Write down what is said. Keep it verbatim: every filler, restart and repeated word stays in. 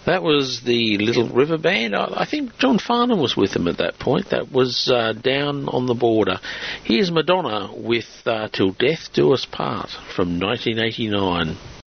That was the Little River Band. I, I think John Farnham was with them at that point. That was uh, Down on the Border. Here's Madonna with uh, Till Death Do Us Part from nineteen eighty-nine.